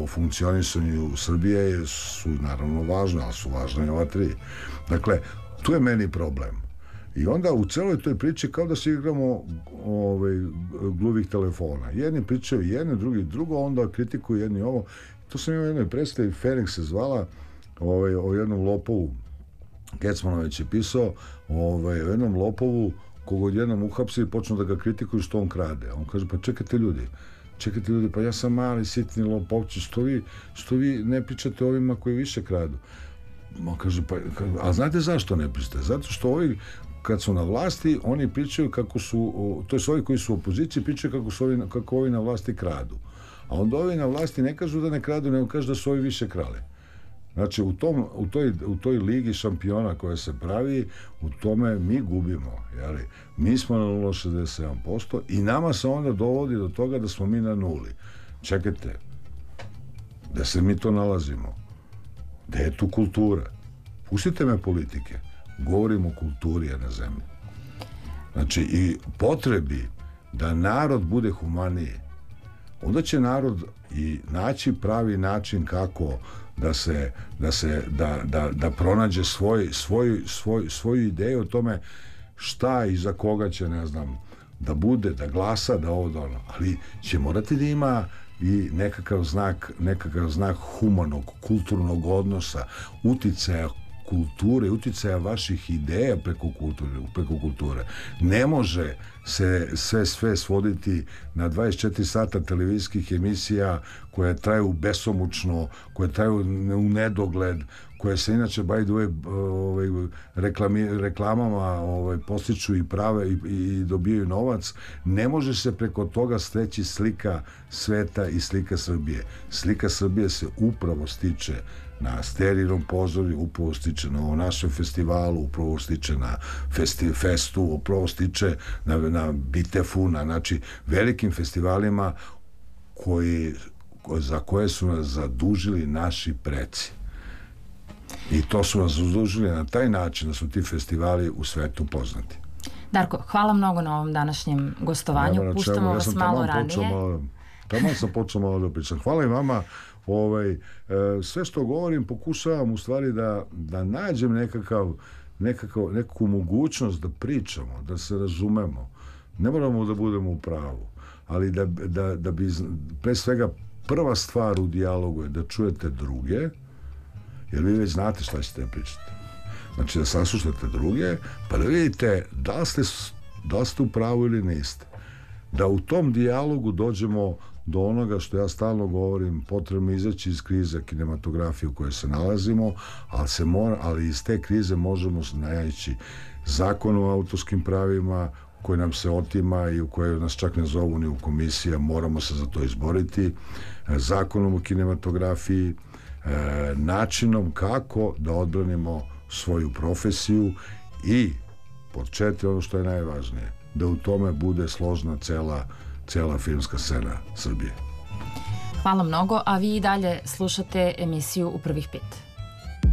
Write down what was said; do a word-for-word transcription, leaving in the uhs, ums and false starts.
funkcionisanju Srbije su naravno važne, ali su važne i ova tri. Dakle, tu je meni problem. I onda u celoj toj priči kao da se igramo ovaj, gluvih telefona. Jedni pričaju jedno, drugi drugo, onda kritikuju jedni ovo. To sam imao u jednoj predstavi, Fenix se zvala, ovaj, o jednom lopovu, Kecmanović je pisao, ovaj, o jednom lopovu koga odjednom uhapsi i počnu da ga kritikuju što on krade. On kaže, pa čekajte ljudi, čekajte ljudi, pa ja sam mali, sitni lopovči, što vi, što vi ne pričate ovima koji više kradu? On kaže, pa, a znate zašto ne pričate? Zato što ovi, kad su na vlasti, oni pričaju kako su, to je ovi koji su u opoziciji, pričaju kako, su ovi, kako ovi na vlasti kradu. A onda ovi na vlasti ne kažu da ne kradu, nego kažu da su ovi više krali. Znači, u, tom, u, toj, u toj ligi šampiona koja se pravi, u tome mi gubimo. Jeli? Mi smo na nula zarez šezdeset sedam posto i nama se onda dovodi do toga da smo mi na nuli. Čekajte, da se mi to nalazimo. Gde je tu kultura? Pustite me politike. Govorim o kulturi, a na zemlji. Znači, i potrebi da narod bude humaniji, onda će narod i naći pravi način kako da se, da se, da, da, da pronađe svoj, svoj, svoj, svoju ideju o tome šta i za koga će, ne znam, da bude, da glasa, da ovo, da ono. Ali će morati da ima i nekakav znak, nekakav znak humanog, kulturnog odnosa, uticaja kulture, uticaja vaših ideja preko kulture, preko kulture. Ne može se sve sve svoditi na dvadeset četiri sata televizijskih emisija koje traju besomučno, koje traju u nedogled, koje se inače by the way ovaj, reklami, reklamama ovaj, postiču i prave i, i dobijaju novac. Ne može se preko toga steći slika sveta i slika Srbije. Slika Srbije se upravo stiče na Sterinom pozorju, upravo stiče na ovom našem festivalu, upravo stiče na festi, festu, upravo stiče na, na Bitefu, na znači, velikim festivalima koji, za koje su nas zadužili naši preci. I to su nas zadužili na taj način da su ti festivali u svetu poznati. Darko, hvala mnogo na ovom današnjem gostovanju. Puštamo ja vas malo ranije. Malo, tamo sam počeo malo da pričam. Hvala i vama. Ovaj, sve što govorim pokušavam u stvari da, da nađem nekakav, nekakav, neku mogućnost da pričamo, da se razumemo. Ne moramo da budemo u pravu, ali da, da, da bi pre svega prva stvar u dijalogu je da čujete druge, jer vi već znate šta ćete pričati. Znači da saslušate druge, pa da vidite da li ste, da li ste u pravu ili niste. Da u tom dijalogu dođemo do onoga što ja stalno govorim, potrebno izaći iz krize kinematografije u kojoj se nalazimo, ali, se mora, ali iz te krize možemo naći zakon o autorskim pravima koji nam se otima i u kojoj nas čak ne zovu ni u komisija, moramo se za to izboriti, zakonom o kinematografiji, načinom kako da odbranimo svoju profesiju i pod četiri, ono što je najvažnije, da u tome bude složna cela cela filmska scena Srbije. Hvala mnogo, a vi i dalje slušate emisiju U prvih pet.